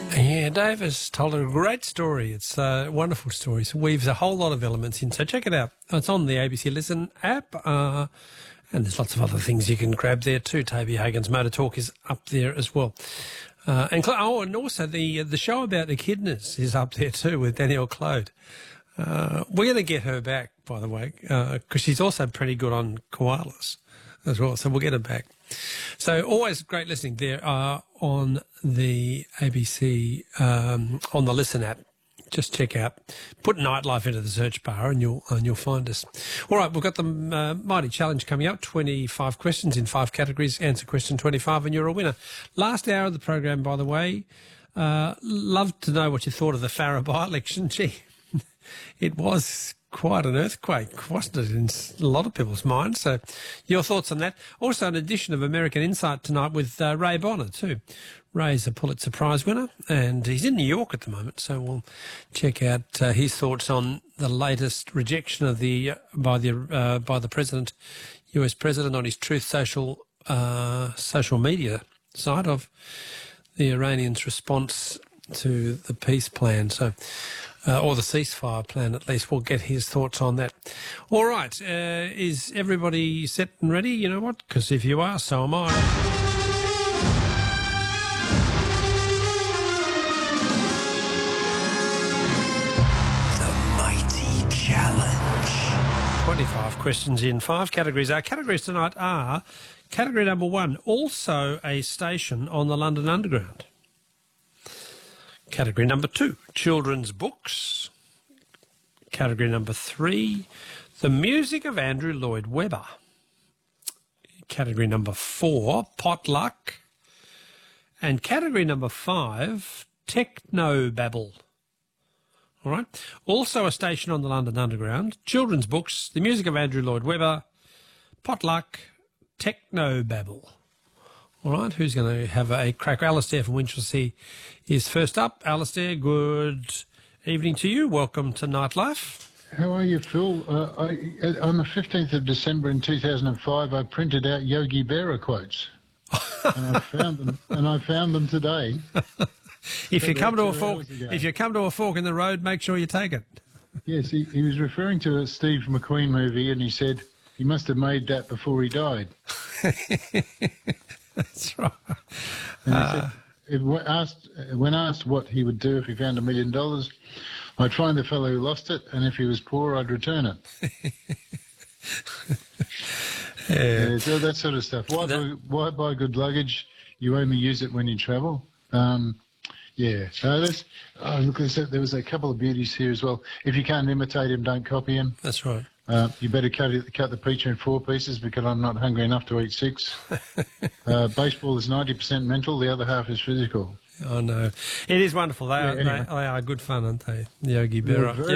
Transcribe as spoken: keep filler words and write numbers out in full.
Yeah, Dave has told a great story. It's a wonderful story. It weaves a whole lot of elements in. So check it out. It's on the A B C Listen app, uh, and there's lots of other things you can grab there too. Toby Hagen's Motor Talk is up there as well. Uh, and oh, and also the the show about echidnas is up there too with Danielle Claude. Uh, we're going to get her back, by the way, because uh, she's also pretty good on koalas as well. So we'll get her back. So always great listening there uh, on the A B C, um, on the Listen app. Just check out, put Nightlife into the search bar and you'll and you'll find us. All right, we've got the uh, Mighty Challenge coming up, twenty-five questions in five categories. Answer question twenty-five and you're a winner. Last hour of the program, by the way, uh, love to know what you thought of the Farrer by-election. Gee, it was quite an earthquake, wasn't it, in a lot of people's minds? So your thoughts on that. Also, an edition of American Insight tonight with uh, Ray Bonner too. Ray's a Pulitzer Prize winner, and he's in New York at the moment, so we'll check out uh, his thoughts on the latest rejection of the uh, by the uh, by the president, U S president, on his Truth Social uh, social media site of the Iranians' response to the peace plan. So. Uh, or the ceasefire plan, at least. We'll get his thoughts on that. All right. Uh, is everybody set and ready? You know what? Because if you are, so am I. The Mighty Challenge. twenty-five questions in five categories. Our categories tonight are category number one, also a station on the London Underground. Category number two, children's books. Category number three, the music of Andrew Lloyd Webber. Category number four, potluck. And category number five, technobabble. All right. Also a station on the London Underground, children's books, the music of Andrew Lloyd Webber, potluck, technobabble. All right, who's going to have a crack? Alistair from Winchelsea is first up. Alistair, good evening to you. Welcome to Nightlife. How are you, Phil? Uh, I, on the fifteenth of December in two thousand five, I printed out Yogi Berra quotes, and I found them. And I found them today. if you come to a fork, if you come to a fork in the road, make sure you take it. Yes, he, he was referring to a Steve McQueen movie, and he said he must have made that before he died. That's right. And he Uh, said, if when asked, when asked what he would do if he found a million dollars, I'd find the fellow who lost it, and if he was poor, I'd return it. yeah. Yeah, so that sort of stuff. Why, That- buy, why buy good luggage? You only use it when you travel. Um, yeah, so that's. Oh, look, there was a couple of beauties here as well. If you can't imitate him, don't copy him. That's right. Uh, you better cut it, cut the pizza in four pieces because I'm not hungry enough to eat six. uh, baseball is ninety percent mental, the other half is physical. I know. It is wonderful. They, Yeah, are, anyway. they, they are good fun, aren't they? Yogi They're Berra. very